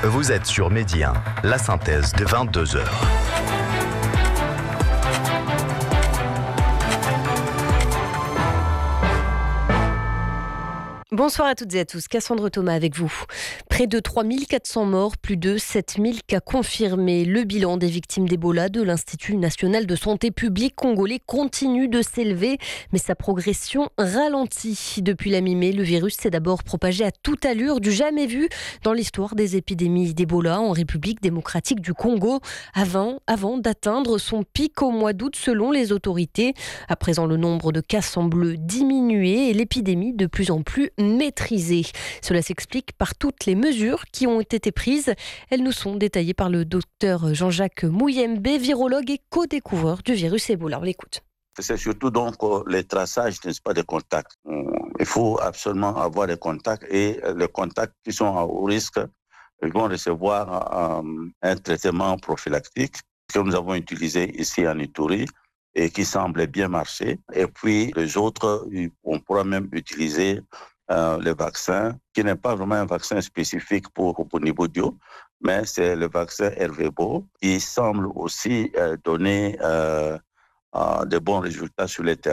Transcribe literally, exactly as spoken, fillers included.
Vous êtes sur Midi un, la synthèse de vingt-deux heures. Bonsoir à toutes et à tous, Cassandre Thomas avec vous. Près de trois mille quatre cents morts, plus de sept mille cas confirmés. Le bilan des victimes d'Ebola de l'Institut national de santé publique congolais continue de s'élever, mais sa progression ralentit. Depuis la mi-mai, le virus s'est d'abord propagé à toute allure, du jamais vu dans l'histoire des épidémies d'Ebola en République démocratique du Congo, avant, avant d'atteindre son pic au mois d'août selon les autorités. À présent, le nombre de cas semble diminuer et l'épidémie de plus en plus maîtrisée. Cela s'explique par toutes les mesures qui ont été prises. Elles nous sont détaillées par le docteur Jean-Jacques Mouyembe, virologue et co-découvreur du virus Ebola. On l'écoute. C'est surtout donc les traçages, n'est-ce pas, des contacts. Il faut absolument avoir des contacts et les contacts qui sont à haut risque ils vont recevoir un traitement prophylactique que nous avons utilisé ici en Ituri et qui semble bien marcher. Et puis les autres, on pourra même utiliser Euh, le vaccin, qui n'est pas vraiment un vaccin spécifique pour, pour Nibodio, mais c'est le vaccin Ervebo, qui semble aussi euh, donner euh, euh, de bons résultats sur les terrains.